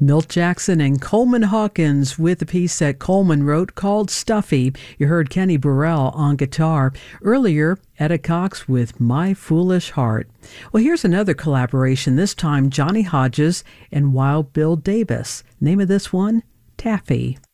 Milt Jackson and Coleman Hawkins with a piece that Coleman wrote called Stuffy. You heard Kenny Burrell on guitar. Earlier, Etta Cox with My Foolish Heart. Well, here's another collaboration, this time Johnny Hodges and Wild Bill Davis. Name of this one, Taffy.